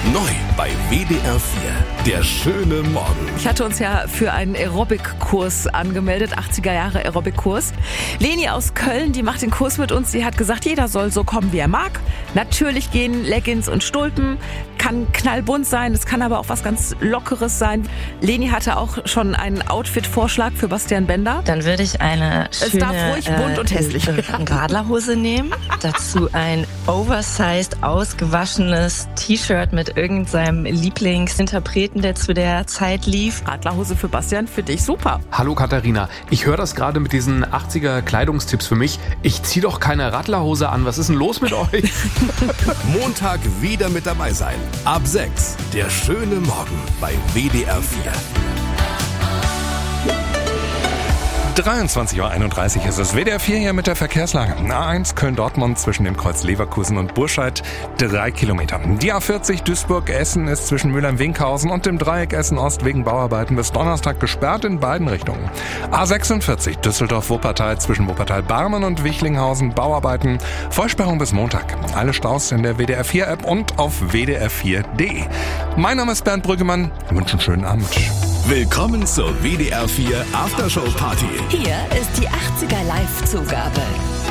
Neu bei WDR 4, der schöne Morgen. Ich hatte uns ja für einen Aerobic-Kurs angemeldet, 80er Jahre Aerobic-Kurs. Leni aus Köln, die macht den Kurs mit uns. Sie hat gesagt, jeder soll so kommen, wie er mag. Natürlich gehen Leggings und Stulpen, kann knallbunt sein, es kann aber auch was ganz Lockeres sein. Leni hatte auch schon einen Outfit-Vorschlag für Bastian Bender. Dann würde ich eine schöne Es darf ruhig bunt und hässlich Radlerhose nehmen, dazu ein oversized, ausgewaschenes T-Shirt mit irgendeinem Lieblingsinterpreten, der zu der Zeit lief. Radlerhose für Bastian, für dich super. Hallo Katharina, ich höre das gerade mit diesen 80er Kleidungstipps für mich. Ich ziehe doch keine Radlerhose an, was ist denn los mit euch? Montag wieder mit dabei sein. Ab 6, der schöne Morgen bei WDR 4. 23:31 Uhr ist es. WDR 4 hier mit der Verkehrslage. A1 Köln-Dortmund zwischen dem Kreuz Leverkusen und Burscheid 3 Kilometer. Die A40 Duisburg-Essen ist zwischen Mülheim-Winkhausen und dem Dreieck Essen-Ost wegen Bauarbeiten bis Donnerstag gesperrt in beiden Richtungen. A46 Düsseldorf-Wuppertal zwischen Wuppertal-Barmen und Wichlinghausen Bauarbeiten. Vollsperrung bis Montag. Alle Staus in der WDR 4 App und auf wdr4.de. Mein Name ist Bernd Brüggemann. Ich wünsche einen schönen Abend. Willkommen zur WDR 4 Aftershow Party. Hier ist die 80er Live-Zugabe.